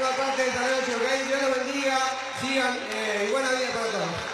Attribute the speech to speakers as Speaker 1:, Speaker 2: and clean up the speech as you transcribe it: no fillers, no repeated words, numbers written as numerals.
Speaker 1: parte de esta noche, ¿ok? Dios los bendiga, sigan y buena vida para todos.